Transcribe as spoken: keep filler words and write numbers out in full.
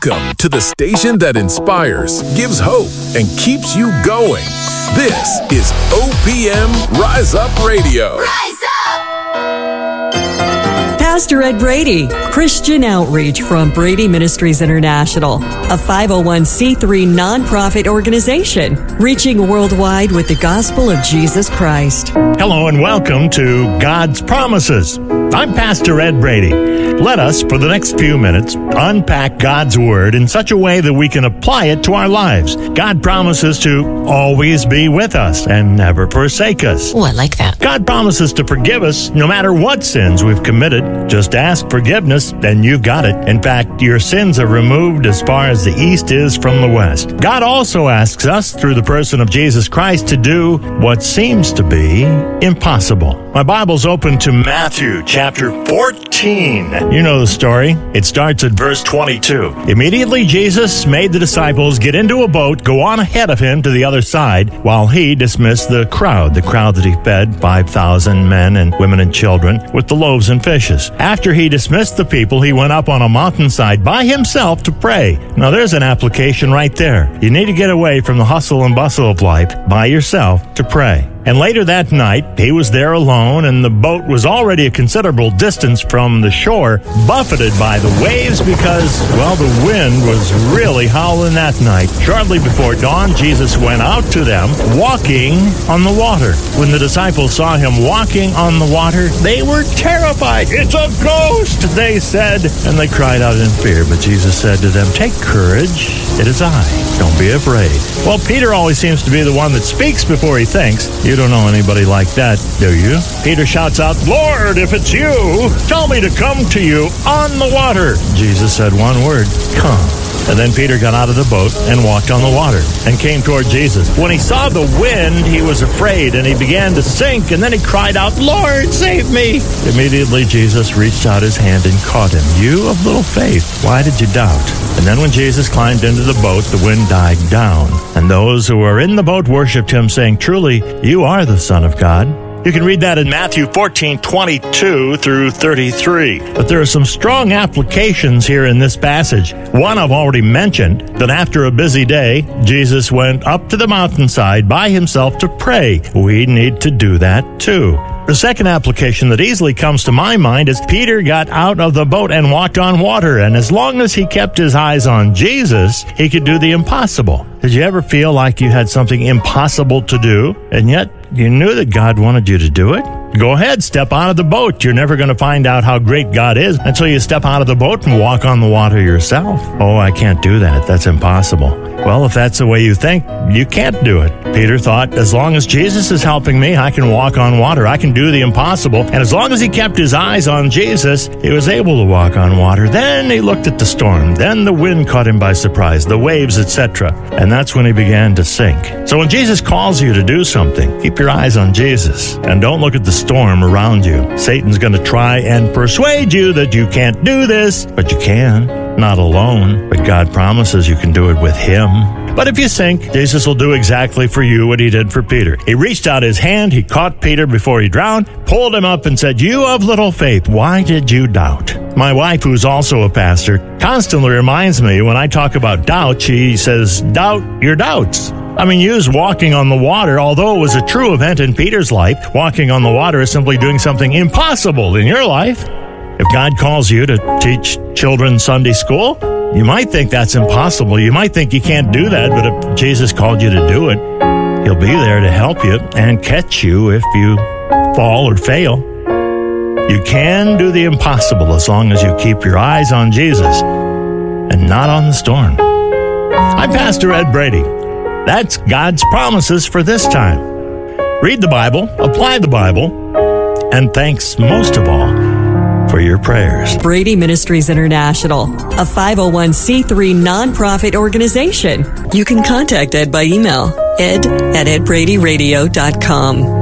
Welcome to the station that inspires, gives hope, and keeps you going. This is O P M Rise Up Radio. Rise up! Pastor Ed Brady, Christian Outreach from Brady Ministries International, a five oh one c three nonprofit organization reaching worldwide with the gospel of Jesus Christ. Hello and welcome to God's Promises. I'm Pastor Ed Brady. Let us, for the next few minutes, unpack God's Word in such a way that we can apply it to our lives. God promises to always be with us and never forsake us. Oh, I like that. God promises to forgive us no matter what sins we've committed. Just ask forgiveness, and you've got it. In fact, your sins are removed as far as the east is from the west. God also asks us, through the person of Jesus Christ, to do what seems to be impossible. My Bible's open to Matthew chapter fourteen. You know the story. It starts at verse twenty-two. Immediately Jesus made the disciples get into a boat, go on ahead of him to the other side, while he dismissed the crowd, the crowd that he fed, five thousand men and women and children, with the loaves and fishes. After he dismissed the people, he went up on a mountainside by himself to pray. Now there's an application right there. You need to get away from the hustle and bustle of life by yourself to pray. And later that night, he was there alone, and the boat was already a considerable distance from the shore, buffeted by the waves because, well, the wind was really howling that night. Shortly before dawn, Jesus went out to them, walking on the water. When the disciples saw him walking on the water, they were terrified. "It's a ghost," they said, and they cried out in fear. But Jesus said to them, "Take courage, it is I. Don't be afraid." Well, Peter always seems to be the one that speaks before he thinks. You don't know anybody like that, do you? Peter shouts out, "Lord, if it's you, tell me to come to you on the water." Jesus said one word, "Come." And then Peter got out of the boat and walked on the water and came toward Jesus. When he saw the wind, he was afraid and he began to sink, and then he cried out, "Lord, save me." Immediately Jesus reached out his hand and caught him. "You of little faith, why did you doubt?" And then when Jesus climbed into the boat, the wind died down, and those who were in the boat worshipped him, saying, "Truly, you are the Son of God." You can read that in Matthew fourteen, twenty-two through thirty-three. But there are some strong applications here in this passage. One I've already mentioned, that after a busy day, Jesus went up to the mountainside by himself to pray. We need to do that too. The second application that easily comes to my mind is Peter got out of the boat and walked on water, and as long as he kept his eyes on Jesus, he could do the impossible. Did you ever feel like you had something impossible to do, and yet you knew that God wanted you to do it? Go ahead, step out of the boat. You're never going to find out how great God is until you step out of the boat and walk on the water yourself. "Oh, I can't do that. That's impossible." Well, if that's the way you think, you can't do it. Peter thought, as long as Jesus is helping me, I can walk on water. I can do the impossible. And as long as he kept his eyes on Jesus, he was able to walk on water. Then he looked at the storm. Then the wind caught him by surprise, the waves, et cetera. And that's when he began to sink. So when Jesus calls you to do something, keep your eyes on Jesus and don't look at the storm around you. Satan's going to try and persuade you that you can't do this, but you can. Not alone, but God promises you can do it with him. But if you sink, Jesus will do exactly for you what he did for Peter. He reached out his hand, he caught Peter before he drowned, pulled him up and said, "You of little faith, why did you doubt?" My wife, who's also a pastor, constantly reminds me when I talk about doubt, she says, "Doubt your doubts." I mean, use walking on the water, although it was a true event in Peter's life, walking on the water is simply doing something impossible in your life. If God calls you to teach children Sunday school, you might think that's impossible. You might think you can't do that, but if Jesus called you to do it, he'll be there to help you and catch you if you fall or fail. You can do the impossible as long as you keep your eyes on Jesus and not on the storm. I'm Pastor Ed Brady. That's God's promises for this time. Read the Bible, apply the Bible, and thanks most of all for your prayers. Brady Ministries International, a five oh one c three nonprofit organization. You can contact Ed by email, ed at ed brady radio dot com.